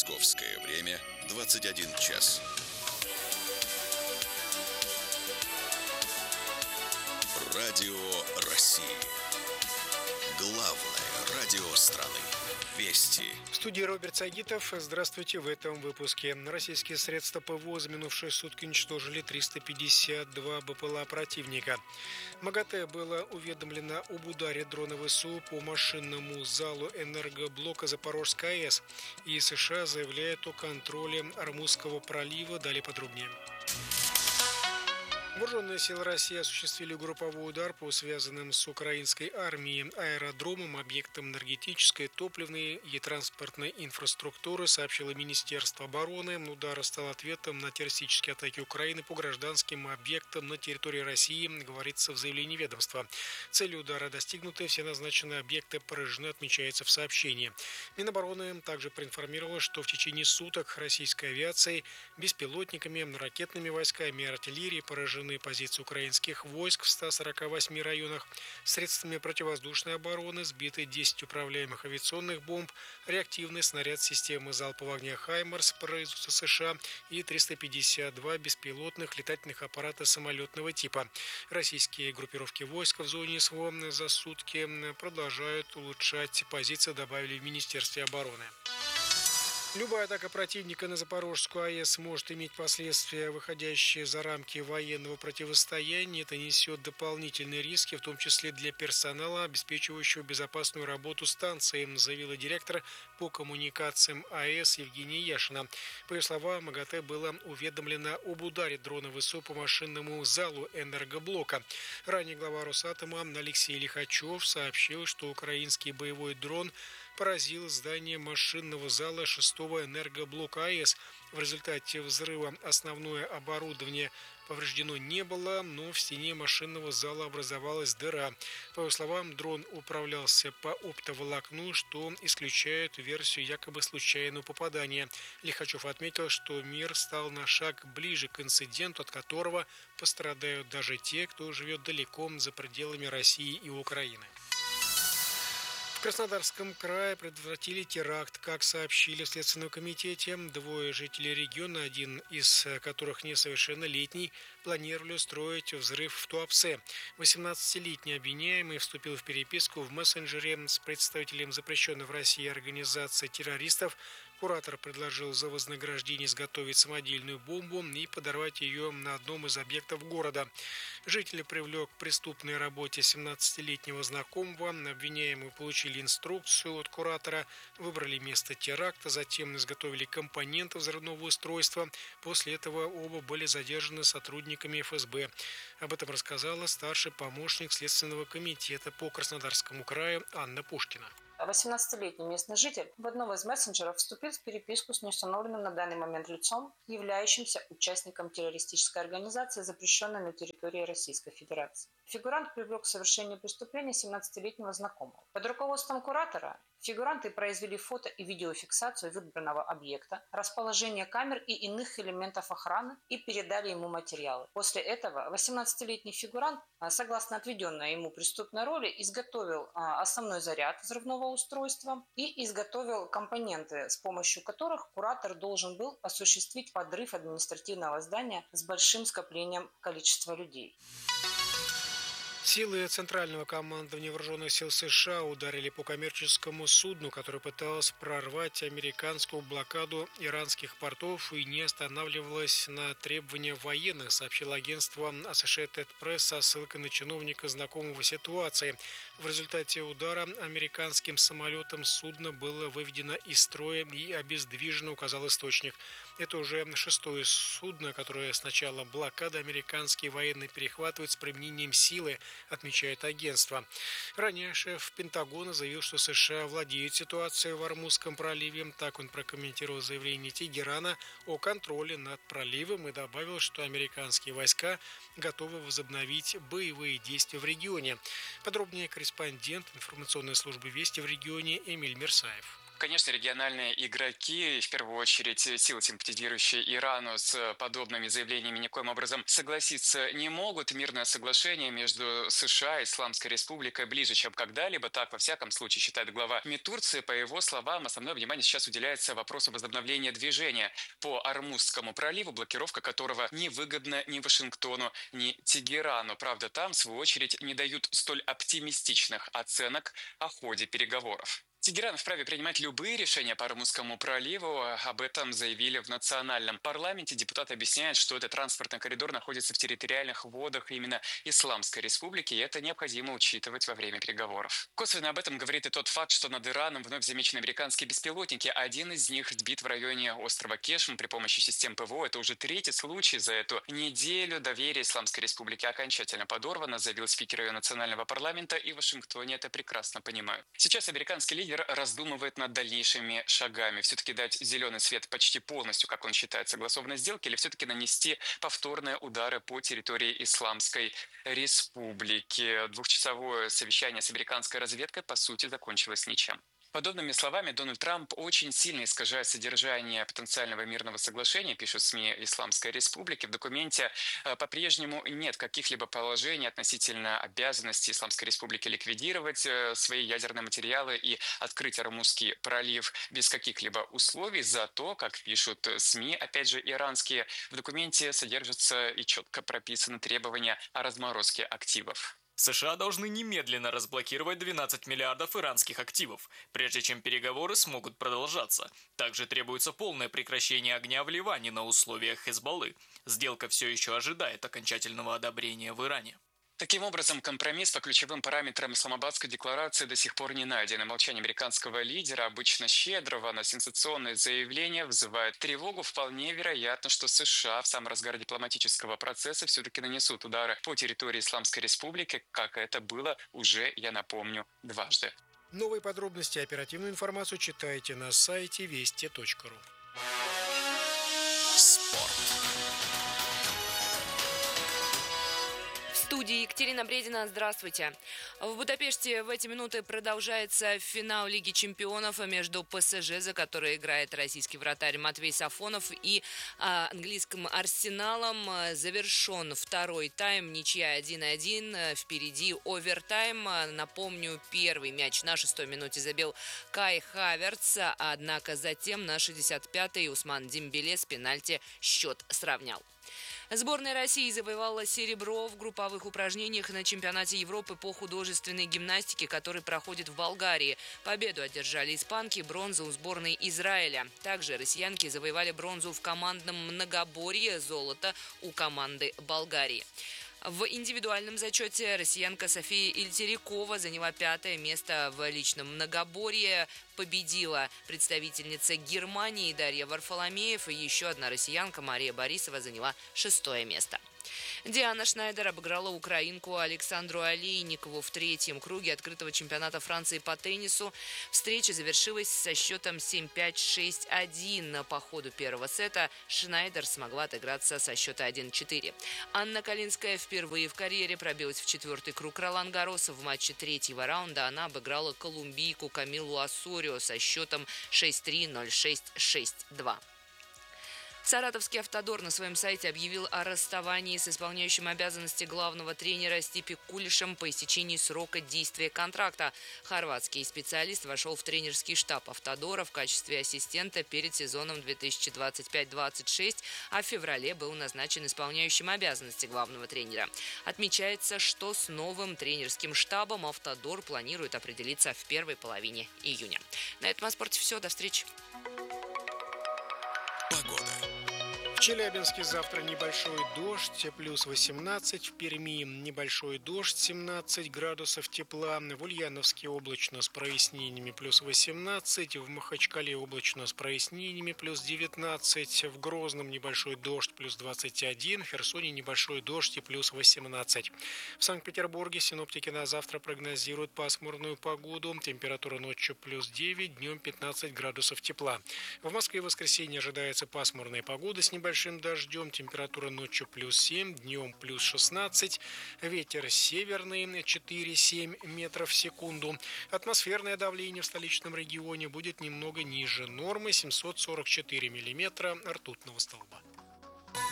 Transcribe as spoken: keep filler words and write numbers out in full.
Московское время двадцать один час. Радио России. Главное радио страны. Вести. В студии Роберт Сагитов. Здравствуйте. В этом выпуске. Российские средства ПВО за минувшие сутки уничтожили триста пятьдесят два БПЛА противника. МАГАТЭ было уведомлено об ударе дрона ВСУ по машинному залу энергоблока Запорожской АЭС. И США заявляют о контроле Ормузского пролива. Далее подробнее. Вооруженные силы России осуществили групповой удар по связанным с украинской армией аэродромам, объектам энергетической, топливной и транспортной инфраструктуры, сообщило Министерство обороны. Удар стал ответом на террористические атаки Украины по гражданским объектам на территории России, говорится в заявлении ведомства. Цели удара достигнуты, все назначенные объекты поражены, отмечается в сообщении. Минобороны также проинформировало, что в течение суток российской авиацией, беспилотниками, ракетными войсками и артиллерией поражены позиции украинских войск в ста сорока восьми районах, средствами противовоздушной обороны сбиты десять управляемых авиационных бомб, реактивный снаряд системы залпового огня «Хаймарс» производства США и триста пятьдесят два беспилотных летательных аппарата самолетного типа. Российские группировки войск в зоне СВО за сутки продолжают улучшать позиции, добавили в Министерстве обороны. Любая атака противника на Запорожскую АЭС может иметь последствия, выходящие за рамки военного противостояния. Это несет дополнительные риски, в том числе для персонала, обеспечивающего безопасную работу станции, заявила директор по коммуникациям АЭС Евгения Яшина. По ее словам, МАГАТЭ было уведомлено об ударе дрона ВСУ по машинному залу энергоблока. Ранее глава Росатома Алексей Лихачев сообщил, что украинский боевой дрон поразил здание машинного зала шестого энергоблока АЭС. В результате взрыва основное оборудование повреждено не было, но в стене машинного зала образовалась дыра. По его словам, дрон управлялся по оптоволокну, что исключает версию якобы случайного попадания. Лихачев отметил, что мир стал на шаг ближе к инциденту, от которого пострадают даже те, кто живет далеко за пределами России и Украины. В Краснодарском крае предотвратили теракт. Как сообщили в Следственном комитете, двое жителей региона, один из которых несовершеннолетний, планировали устроить взрыв в Туапсе. восемнадцатилетний обвиняемый вступил в переписку в мессенджере с представителем запрещенной в России организации террористов. Куратор предложил за вознаграждение изготовить самодельную бомбу и подорвать ее на одном из объектов города. Житель привлек к преступной работе семнадцатилетнего знакомого. Обвиняемые получили инструкцию от куратора, выбрали место теракта, затем изготовили компоненты взрывного устройства. После этого оба были задержаны сотрудниками эф эс бэ. Об этом рассказала старший помощник Следственного комитета по Краснодарскому краю Анна Пушкина. восемнадцатилетний местный житель в одном из мессенджеров вступил в переписку с неустановленным на данный момент лицом, являющимся участником террористической организации, запрещенной на территории Российской Федерации. Фигурант привлек к совершению преступления семнадцатилетнего знакомого. Под руководством куратора фигуранты произвели фото и видеофиксацию выбранного объекта, расположение камер и иных элементов охраны и передали ему материалы. После этого восемнадцатилетний фигурант, согласно отведенной ему преступной роли, изготовил основной заряд взрывного устройства и изготовил компоненты, с помощью которых куратор должен был осуществить подрыв административного здания с большим скоплением количества людей. Силы Центрального командования Вооруженных сил США ударили по коммерческому судну, которое пыталось прорвать американскую блокаду иранских портов и не останавливалось на требования военных, сообщило агентство Associated Press со ссылкой на чиновника, знакомого ситуации. В результате удара американским самолетом судно было выведено из строя и обездвижено, указал источник. Это уже шестое судно, которое с начала блокады американские военные перехватывают с применением силы, отмечает агентство. Ранее шеф Пентагона заявил, что США владеют ситуацией в Ормузском проливе. Так он прокомментировал заявление Тегерана о контроле над проливом и добавил, что американские войска готовы возобновить боевые действия в регионе. Подробнее корреспондент информационной службы «Вести» в регионе Эмиль Мерсаев. Конечно, региональные игроки, в первую очередь силы, симпатизирующие Ирану, с подобными заявлениями никоим образом согласиться не могут. Мирное соглашение между США и Исламской Республикой ближе, чем когда-либо. Так, во всяком случае, считает глава МИД Турции. По его словам, основное внимание сейчас уделяется вопросу возобновления движения по Ормузскому проливу, блокировка которого невыгодна ни Вашингтону, ни Тегерану. Правда, там, в свою очередь, не дают столь оптимистичных оценок о ходе переговоров. Тегеран вправе принимать любые решения по Ормузскому проливу. Об этом заявили в национальном парламенте. Депутаты объясняют, что этот транспортный коридор находится в территориальных водах именно Исламской Республики, и это необходимо учитывать во время переговоров. Косвенно об этом говорит и тот факт, что над Ираном вновь замечены американские беспилотники. Один из них сбит в районе острова Кешм при помощи систем ПВО. Это уже третий случай за эту неделю. Доверие Исламской Республики окончательно подорвано, заявил спикер ее национального парламента, и в Вашингтоне это прекрасно понимают. Сейчас американский лидер раздумывает над дальнейшими шагами. Все-таки дать зеленый свет почти полностью, как он считает, согласованной сделке, или все-таки нанести повторные удары по территории Исламской Республики. Двухчасовое совещание с американской разведкой, по сути, закончилось ничем. Подобными словами Дональд Трамп очень сильно искажает содержание потенциального мирного соглашения, пишут СМИ Исламской Республики. В документе по-прежнему нет каких-либо положений относительно обязанности Исламской Республики ликвидировать свои ядерные материалы и открыть Ормузский пролив без каких-либо условий. Зато, как пишут СМИ, опять же иранские, в документе содержатся и четко прописаны требования о разморозке активов. США должны немедленно разблокировать двенадцать миллиардов иранских активов, прежде чем переговоры смогут продолжаться. Также требуется полное прекращение огня в Ливане на условиях Хезболлы. Сделка все еще ожидает окончательного одобрения в Иране. Таким образом, компромисс по ключевым параметрам Исламабадской декларации до сих пор не найден. И молчание американского лидера, обычно щедрого на сенсационные заявления, вызывает тревогу. Вполне вероятно, что США в самом разгаре дипломатического процесса все-таки нанесут удары по территории Исламской Республики, как это было уже, я напомню, дважды. Новые подробности и оперативную информацию читайте на сайте вести точка ру. Спорт. В студии Екатерина Бредина. Здравствуйте. В Будапеште в эти минуты продолжается финал Лиги чемпионов между ПСЖ, за который играет российский вратарь Матвей Сафонов, и а, английским Арсеналом. Завершен второй тайм, ничья один-один, впереди овертайм. Напомню, первый мяч на шестой минуте забил Кай Хаверц, однако затем на шестьдесят пятой Усман Дембеле с пенальти счет сравнял. Сборная России завоевала серебро в групповых упражнениях на чемпионате Европы по художественной гимнастике, который проходит в Болгарии. Победу одержали испанки, бронзу у сборной Израиля. Также россиянки завоевали бронзу в командном многоборье, золото у команды Болгарии. В индивидуальном зачете россиянка София Ильтерикова заняла пятое место в личном многоборье. Победила представительница Германии Дарья Варфоломеев, и еще одна россиянка Мария Борисова заняла шестое место. Диана Шнайдер обыграла украинку Александру Олейникову в третьем круге открытого чемпионата Франции по теннису. Встреча завершилась со счетом семь пять шесть один. По ходу первого сета Шнайдер смогла отыграться со счета один четыре. Анна Калинская впервые в карьере пробилась в четвертый круг Ролан-Гарроса. В матче третьего раунда она обыграла колумбийку Камилу Осорио со счетом шесть три ноль шесть шесть два. Саратовский «Автодор» на своем сайте объявил о расставании с исполняющим обязанности главного тренера Стипи Кулишем по истечении срока действия контракта. Хорватский специалист вошел в тренерский штаб «Автодора» в качестве ассистента перед сезоном две тысячи двадцать пять двадцать шесть, а в феврале был назначен исполняющим обязанности главного тренера. Отмечается, что с новым тренерским штабом «Автодор» планирует определиться в первой половине июня. На этом о спорте все. До встречи. Погода. В Челябинске завтра небольшой дождь, плюс восемнадцать. В Перми небольшой дождь, семнадцать градусов тепла. В Ульяновске облачно с прояснениями, плюс восемнадцать. В Махачкале облачно с прояснениями, плюс девятнадцать. В Грозном небольшой дождь, плюс двадцать один. В Херсоне небольшой дождь и плюс восемнадцать. В Санкт-Петербурге синоптики на завтра прогнозируют пасмурную погоду. Температура ночью плюс девять, днем пятнадцать градусов тепла. В Москве в воскресенье ожидается пасмурная погода с небольшой небольшим дождем. Температура ночью плюс семь, днем плюс шестнадцать. Ветер северный четыре-семь метров в секунду. Атмосферное давление в столичном регионе будет немного ниже нормы семьсот сорок четыре миллиметра ртутного столба.